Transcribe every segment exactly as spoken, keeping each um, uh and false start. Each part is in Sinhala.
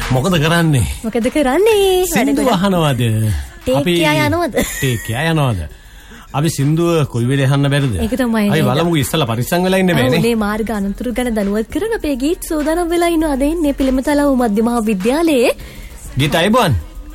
මොකද කරන්නේ? මොකද කරන්නේ? සින්දු අහනවද? අපි යනවද? ටේක් යනවද? අපි සින්දුව කොයි වෙලේ අහන්න බැරිද? ඒක තමයි. අපි බලමු ඉස්සලා පරිස්සම් වෙලා ඉන්න බෑනේ. මේ මාර්ග අනතුරු ගැන දැනුවත් කරන අපේ ගීත් සෝදානම් වෙලා ඉන්නවා. අද ඉන්නේ පිළිමතලව මධ්‍ය මහා විද්‍යාලයේ. ගීත අයබෝන්.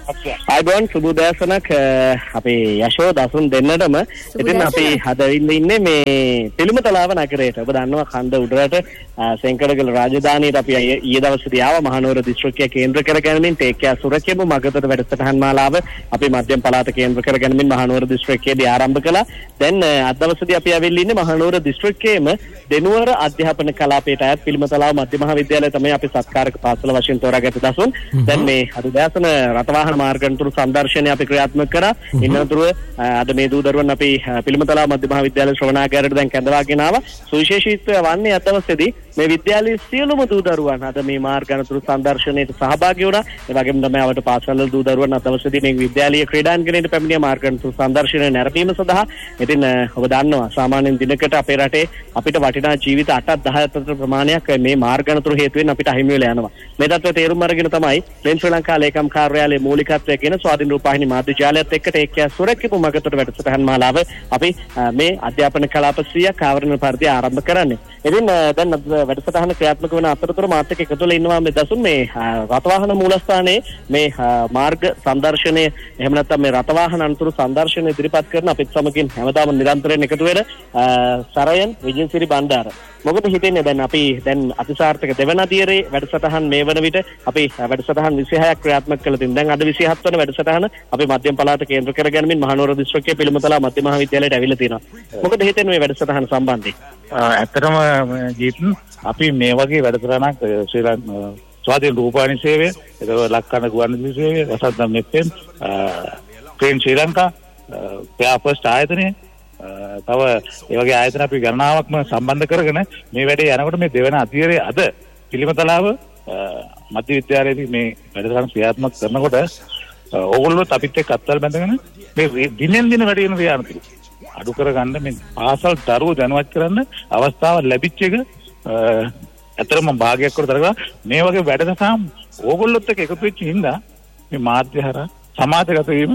අයබෝන් සුබ දවසක් අපේ යශෝ දසුන් දෙන්නටම. ඉතින් අපි අද ඉන්නේ මේ පිළිමතලාව නගරයට. ඔබ දන්නවා කන්ද උඩරට සෙන්කඩගල රාජධානියට අපි ඊයේ දවසේදී ආවා. මහනුවර දිස්ත්‍රික්කය කේන්ද්‍ර කරගැනීමෙන් තේක්කෑ සුරකියමු මගතට වැඩසටහන් මාලාව අපි මධ්‍යම පළාත කේන්ද්‍ර කරගැනීමෙන් මහනුවර දිස්ත්‍රික්කයේදී ආරම්භ කළා. දැන් අද දවසේදී අපි ආවෙල්ලා ඉන්නේ මහනුවර දිස්ත්‍රික්කයේම දෙනුවර අධ්‍යාපන කලාපයට අයත් පිළිමතලාව මධ්‍ය මහා විද්‍යාලය තමයි අපි සත්කාරක පාසල වශයෙන් තෝරාගත්ත දසුන්. දැන් මේ අද දැසන රටවාහන මාර්ග අනතුරු සංදර්ශනය අපි ක්‍රියාත්මක කරා. ඉන්නතුරු අද මේ දූ දරුවන් අපි පිළිමතලාව මධ්‍ය මහා විද්‍යාලයේ ශ්‍රවණාගාරයට දැන් කැඳවාගෙන ආවා. සුවිශේෂීත්වය වන්නේ අද දවසේදී මේ විද්‍යාලයේ සියලුම දූ දරුවන් අද මේ මාර්ග අනතුරු සංදර්ශනයට සහභාගී වුණා. ඒ වගේම තමයි අවට පාසල් දූ දරුවන් අද දවසේදී මේ විද්‍යාලීය ක්‍රීඩාංගණයට පැමිණිය මාර්ග අනතුරු සංදර්ශනය නැරඹීම සඳහා. ඉතින් ඔබ දන්නවා සාමාන්‍යයෙන් දිනකට අපේ රටේ අපිට වටිනා ජීවිත අටක් දහයක් අතර ප්‍රමාණයක් මේ මාර්ග අනතුරු හේතුවෙන් අපිට අහිමි වෙලා යනවා. මේ තත්ත්වය තේරුම් අරගෙන තමයි ලෙන් ශ්‍රී ලංකා ලේකම් කාර්යාලයේ මූලිකත්වය කියන ස්වාධීන රූපවාහිනී මාධ්‍ය ජාලයත් එක්ක ටේක්කෑ සුරකියමු මගතට වැඩසටහන් මාලාව අපි මේ අධ්‍යාපන කලාප සියයක් ආවරණ පරිදි ආරම්භ කරන්නේ. ඉතින් දැන් වැඩසටහන ක්‍රියාත්මක වන අතරතුර මාත් එක්ක එකතු වෙලා ඉන්නවා මේ දසුන් මේ රථවාහන මූලස්ථානයේ මේ මාර්ග සංදර්ශනයේ එහෙම නැත්නම් මේ රථවාහන අනතුරු සංදර්ශනය ඉදිරිපත් කරන අපිත් සමගින් හැමදාම නිරන්තරයෙන් එකතු වෙන සරයන් විජේසිරි බණ්ඩාර. මොකද හිතෙන්නේ දැන් අපි දැන් අතිසාර්ථක දෙවන අදියරේ වැඩසටහන් මේ වන විට අපි වැඩසටහන් විසිහයක් ක්‍රියාත්මක කළා. දැන් අද විසිහත් වන වැඩසටහන අපි මධ්‍යම පළාත කේන්ද්‍ර කරගැනීමෙන් මහනුවර දිස්ත්‍රික්කයේ පිළිමතලා මධ්‍ය මහා විද්‍යාලයට ඇවිල්ලා තියෙනවා. මොකද හිතෙන්නේ මේ වැඩසටහන සම්බන්ධයෙන්? ඇත්තටම ජීත් අපි මේ වගේ වැඩසටහනක් ශ්‍රී ලංකා ස්වාධීන රූපවාහිනී සේවය, ඒක ලක්කන ගුවන්විදුලි සේවය, වසන්ත මෙප්පෙන්, ක්‍රේන් ශ්‍රී ලංකා, පෙයාෆස්ට් ආයතනය, තව ඒ වගේ ආයතන අපි ගණනාවක්ම සම්බන්ධ කරගෙන මේ වැඩේ යනකොට මේ දෙවන අධීරයේ අද පිළිමතලාව මධ්‍ය විද්‍යාලයේදී මේ වැඩසටහන ක්‍රියාත්මක කරනකොට ඕගොල්ලෝ අපිත් එක්ක අත්වල බැඳගෙන මේ දිනෙන් දින වැඩි වෙන ක්‍රියාන්තික අඩු කරගන්න මේ පාසල් දරුවෝ දැනුවත් කරන්න අවස්ථාව ලැබිච්ච එක ඇත්තටම භාගයක් කර දරගා මේ වගේ වැඩසටහන් ඕගොල්ලොත් එක්ක එකතු වෙච්ච හින්දා මේ මාධ්‍ය හරහා සමාජගත වීම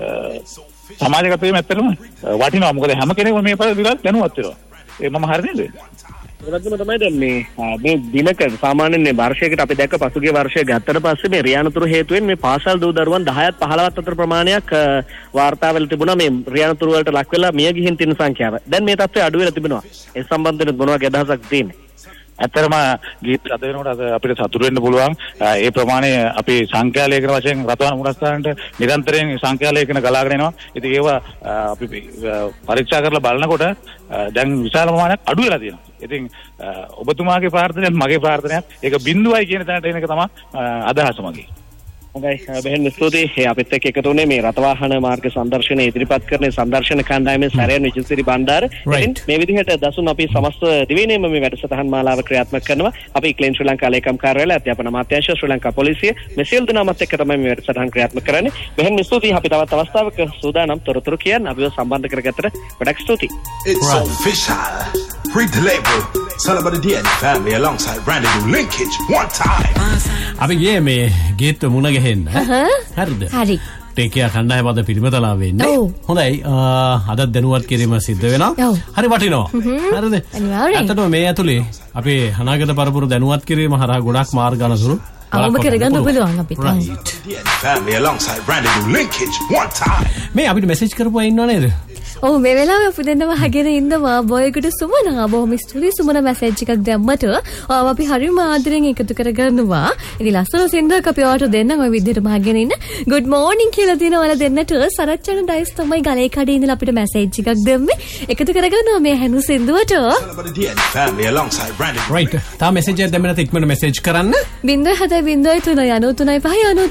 සමාජගත වීම ඇත්තටම වටිනවා. මොකද හැම කෙනෙක්ම මේ පරිදි දැනුවත් වෙනවා. ඒ මම හරි නේද? ඒකම තමයි දැන් මේ මේ දිනක සාමාන්‍යයෙන් මේ වර්ෂයකට අපි දැක්ක පසුගිය වර්ෂය ගත්තට පස්සේ මේ රියානතුරු හේතුවෙන් මේ පාසල් දූ දරුවන් දහයත් පහළොවත් අතර ප්‍රමාණයක් වාර්තා වෙලා තිබුණා මේ රියානතුරු වලට ලක් වෙලා මිය ගිහින් තියෙන සංඛ්‍යාව. දැන් මේ තත්ත්වය අඩු වෙලා තිබෙනවා. ඒ සම්බන්ධයෙන් මොනවා වගේ අදහසක් තියෙන්නේ? ඇත්තටම ගීත අද වෙනකොට අද අපිට සතුටු වෙන්න පුළුවන්. ඒ ප්‍රමාණය අපේ සංඛ්‍යා ලේඛන වශයෙන් රටවන මුලස්ථානට නිරන්තරයෙන් සංඛ්‍යා ලේඛන ගලාගෙන එනවා. ඉතින් ඒවා අපි පරීක්ෂා කරලා බලනකොට දැන් විශාල ප්‍රමාණයක් අඩු වෙලා තියෙනවා. ඉතින් ඔබතුමාගේ ප්‍රාර්ථනාවත් මගේ ප්‍රාර්ථනාවත් ඒක බිඳුවයි කියන තැනට එන එක තමයි අදහස මගේ. හොඳයි බෙහෙන් ස්තුතියි. අපිත් එක්ක එකතු වුණේ මේ රථවාහන මාර්ග සංදර්ශනය ඉදිරිපත් කරන සංදර්ශන කණ්ඩායමේ සරයන් විජේසිරි බණ්ඩාර. ඉතින් මේ විදිහට දසුන් අපි සමස්ත දිවයිනේම මේ වැඩසටහන් මාලාව ක්‍රියාත්මක කරනවා. අපි ක්ලීන් ශ්‍රී ලංකා ලේකම් කාර්යාලය, අධ්‍යාපන අමාත්‍යාංශය, ශ්‍රී ලංකා පොලිසිය මේ සියලු දෙනාමත් එක්ක තමයි මේ වැඩසටහන් ක්‍රියාත්මක කරන්නේ. බෙහෙන් ස්තුතියි. අපි තවත් අවස්ථාවක සූදානම් තොරතුරු කියන්න අපිව සම්බන්ධ කරගත්තට ගොඩක් ස්තුතියි. It's official. Read the label. Celebrate the D N family alongside Randy do linkage one time. අපි ගියේ මේ ගීත මුණ ගැහෙන්න. හරිද? හරි. ටේකියා කණ්ඩායම අද පිළිමතලා වෙන්නේ. හොඳයි. අද දැනුවත් කිරීම සිද්ධ වෙනවා. හරි වටිනවා. හරිද? අතට මේ ඇතුලේ අපේ අනාගත පරපුර දැනුවත් කිරීම හරහා ගොඩක් මාර්ග අනතුරු අවම කරගන්න පුළුවන් අපිට. family alongside Randy do linkage one time. මේ අපිට මෙසේජ් කරපුවා ඉන්නව නේද? ඔව් මේ වෙලාවේ අපි දෙන්නම අහගෙන ඉන්නවා බොයකට සුමන. බොහොම ස්තුතියි සුමන මැසේජ් එකක් දැම්මට. ඔව් අපි හරිම ආදරෙන් එකතු කරගන්නවා. ඉතින් ලස්සන සින්දුවක් අපි ඔයාලට දෙන්නම් ඔය විදිහටම අහගෙන ඉන්න. good morning කියලා දින වල දෙන්නට සරච්චන ඩයිස් තමයි ගලේ කඩේ ඉඳලා අපිට මැසේජ් එකක් දෙන්නේ. එකතු කරගන්නවා මේ හැනු සින්දුවට. right. තා මැසේජ් එකක් දෙන්න ඉක්මනට මැසේජ් කරන්න. zero seven zero three nine two nine five nine